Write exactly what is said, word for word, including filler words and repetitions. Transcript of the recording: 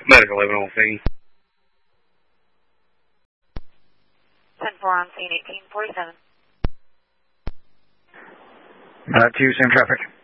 Medical eleven on scene. ten four on scene, eighteen forty-seven. Uh, two, same traffic.